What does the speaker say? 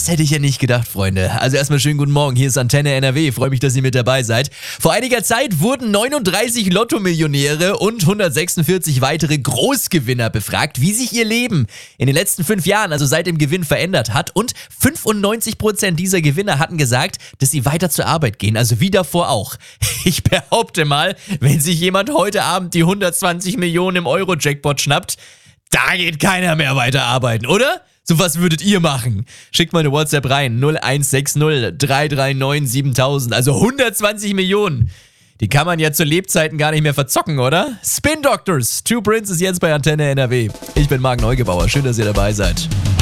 hätte ich ja nicht gedacht, Freunde. Also erstmal schönen guten Morgen, hier ist Antenne NRW, freue mich, dass ihr mit dabei seid. Vor einiger Zeit wurden 39 Lotto-Millionäre und 146 weitere Großgewinner befragt, wie sich ihr Leben in den letzten 5 Jahren, also seit dem Gewinn, verändert hat. Und 95% dieser Gewinner hatten gesagt, dass sie weiter zur Arbeit gehen, also wie davor auch. Ich behaupte mal, wenn sich jemand heute Abend die 120 Millionen im Euro-Jackpot schnappt, da geht keiner mehr weiter arbeiten, oder? So was würdet ihr machen? Schickt mal eine WhatsApp rein, 0160 339 7000, also 120 Millionen. Die kann man ja zu Lebzeiten gar nicht mehr verzocken, oder? Spin Doctors, Two Princes jetzt bei Antenne NRW. Ich bin Marc Neugebauer, schön, dass ihr dabei seid.